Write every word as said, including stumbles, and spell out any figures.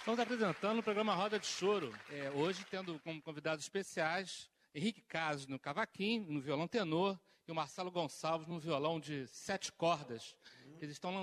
Estamos apresentando o programa Roda de Choro, é, hoje tendo como convidados especiais Henrique Casos no cavaquinho, no violão tenor, e o Marcelo Gonçalves no violão de sete cordas. Eles estão